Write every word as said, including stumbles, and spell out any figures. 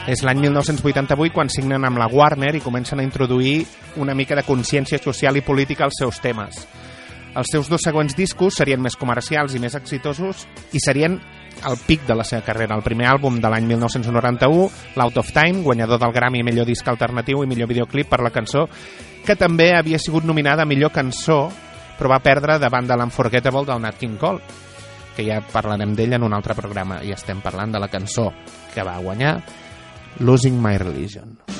És l'any mil nou-cents vuitanta-vuit quan signen amb la Warner i comencen a introduir una mica de consciència social i política als seus temes. Els seus dos següents discos serien més comercials i més exitosos i serien el pic de la seva carrera. El primer àlbum de l'any mil nou-cents noranta-u, l'Out of Time, guanyador del Grammy millor disc alternatiu i millor videoclip per la cançó, que també havia sigut nominada a millor cançó, però va perdre davant de l'Unforgettable del Nat King Cole, que ja parlarem d'ell en un altre programa, i estem parlant de la cançó que va guanyar, Losing My Religion.